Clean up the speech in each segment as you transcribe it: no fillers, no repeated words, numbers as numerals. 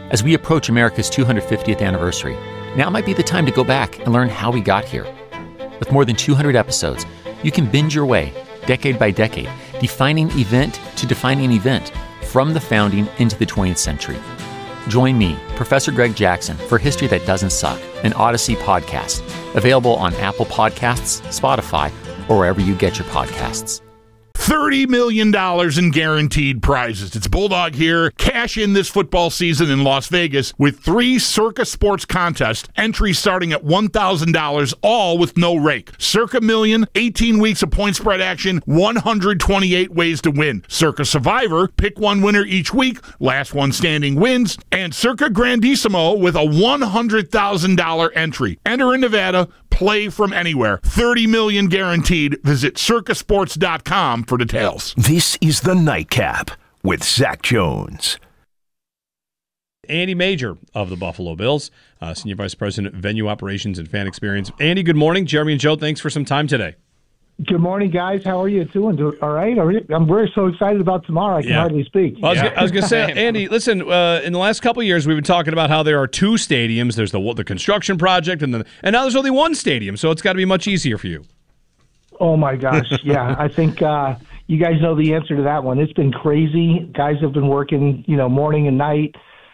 As we approach America's 250th anniversary, now might be the time to go back and learn how we got here. With more than 200 episodes, you can binge your way, decade by decade, defining event to defining event, from the founding into the 20th century. Join me, Professor Greg Jackson, for History That Doesn't Suck, an Odyssey podcast, available on Apple Podcasts, Spotify, or wherever you get your podcasts. $30 million in guaranteed prizes. It's Bulldog here. Cash in this football season in Las Vegas with 3 Circa Sports contests. Entries starting at $1,000, all with no rake. Circa Million, 18 weeks of point spread action, 128 ways to win. Circa Survivor, pick one winner each week, last one standing wins. And Circa Grandissimo with a $100,000 entry. Enter in Nevada, play from anywhere. $30 million guaranteed. Visit circasports.com for details. This is the Nightcap with Zach Jones. Andy Major of the Buffalo Bills, Senior Vice President, Venue Operations and Fan Experience. Andy, good morning. Jeremy and Joe, thanks for some time today. Good morning, guys. How are you doing? All right? I'm very so excited about tomorrow. I can hardly speak. Well, I was going to say, Andy, listen, in the last couple of years, we've been talking about how there are 2 stadiums. There's the construction project, and now there's only 1 stadium, so it's got to be much easier for you. Oh, my gosh. Yeah, I think you guys know the answer to that one. It's been crazy. Guys have been working, morning and night,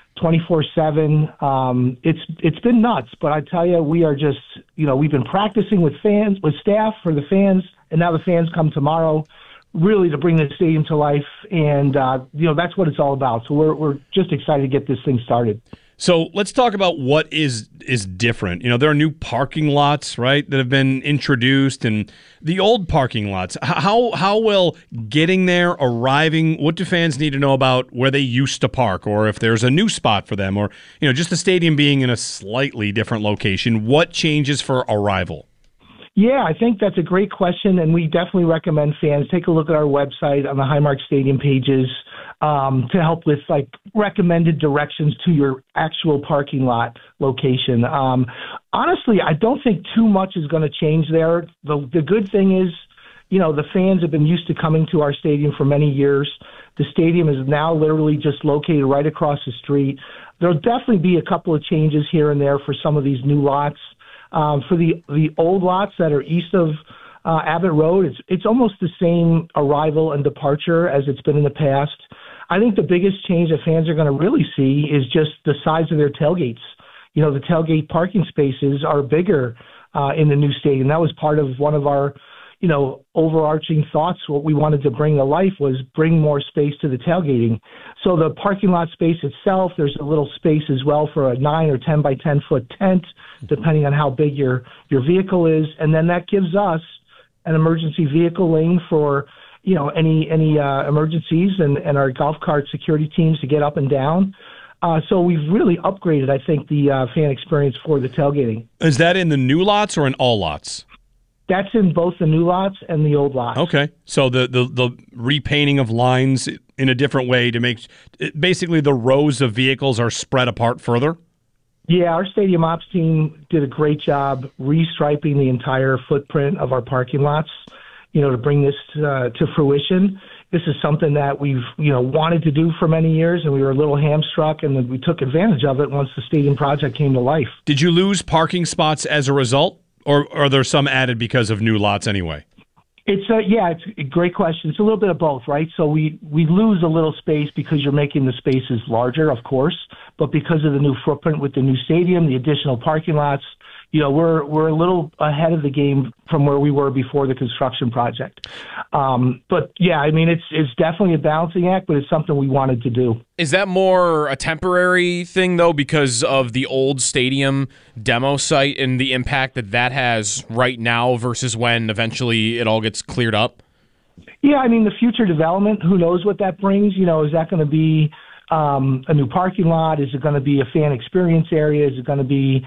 24/7. It's been nuts, but I tell you, we are just, we've been practicing with staff for the fans, and now the fans come tomorrow, really to bring the stadium to life, and that's what it's all about. So we're just excited to get this thing started. So let's talk about what is different. There are new parking lots, right, that have been introduced, and the old parking lots. How will getting there, arriving, what do fans need to know about where they used to park, or if there's a new spot for them, or just the stadium being in a slightly different location? What changes for arrival? Yeah, I think that's a great question, and we definitely recommend fans take a look at our website on the Highmark Stadium pages to help with recommended directions to your actual parking lot location. Honestly, I don't think too much is going to change there. The good thing is, the fans have been used to coming to our stadium for many years. The stadium is now literally just located right across the street. There'll definitely be a couple of changes here and there for some of these new lots. For the old lots that are east of Abbott Road, it's almost the same arrival and departure as it's been in the past. I think the biggest change that fans are going to really see is just the size of their tailgates. The tailgate parking spaces are bigger in the new stadium. That was part of one of our, overarching thoughts. What we wanted to bring to life was bring more space to the tailgating. So the parking lot space itself, there's a little space as well for a 9 or 10 by 10 foot tent, depending on how big your vehicle is. And then that gives us an emergency vehicle lane for, any emergencies and our golf cart security teams to get up and down. So we've really upgraded, I think, the fan experience for the tailgating. Is that in the new lots or in all lots? That's in both the new lots and the old lots. Okay. So the repainting of lines in a different way to make basically the rows of vehicles are spread apart further? Yeah, our stadium ops team did a great job restriping the entire footprint of our parking lots, to bring this to fruition. This is something that we've, wanted to do for many years, and we were a little hamstruck, and we took advantage of it once the stadium project came to life. Did you lose parking spots as a result? Or are there some added because of new lots anyway? It's a great question. It's a little bit of both, right? So we lose a little space because you're making the spaces larger, of course, but because of the new footprint with the new stadium, the additional parking lots, we're a little ahead of the game from where we were before the construction project. But yeah, I mean, it's definitely a balancing act, but it's something we wanted to do. Is that more a temporary thing, though, because of the old stadium demo site and the impact that has right now versus when eventually it all gets cleared up? Yeah, I mean, the future development, who knows what that brings? Is that going to be a new parking lot? Is it going to be a fan experience area? Is it going to be,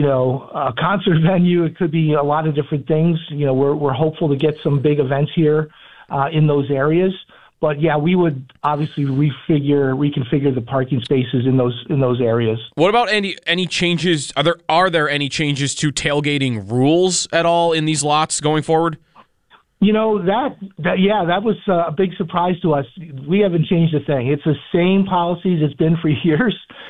a concert venue? It could be a lot of different things. We're hopeful to get some big events here in those areas. But yeah, we would obviously reconfigure the parking spaces in those areres. What about any changes? Are there any changes to tailgating rules at all in these lots going forward? That was a big surprise to us. We haven't changed a thing. It's the same policies it's been for years.